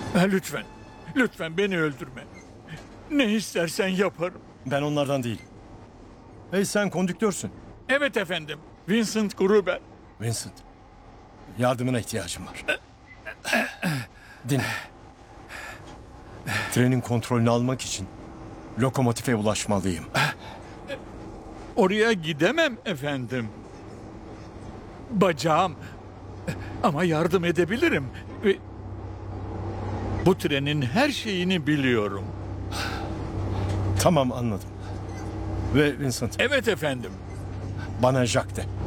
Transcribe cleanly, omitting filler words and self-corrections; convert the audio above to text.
Lütfen, lütfen beni öldürme. Ne istersen yaparım. Ben onlardan değilim. Hey, sen kondüktörsün. Evet efendim, Vincent Gruber. Vincent, yardımına ihtiyacım var. Dinle. Trenin kontrolünü almak için lokomotife ulaşmalıyım. Oraya gidemem efendim. Bacağım. Ama yardım edebilirim. Ve bu trenin her şeyini biliyorum. Tamam, anladım. Ve Vincent, Evet efendim. bana Jack de.